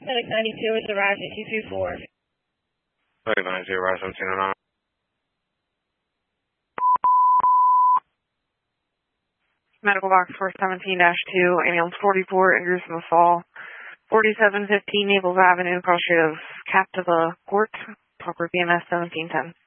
Medic 92 is arrived at 224. Medic 92, arrived 1709. Medical box 417-2, ambulance 44, injuries from the fall. 4715 Naples Avenue, cross street of Captiva Court, Talk Group EMS 1710.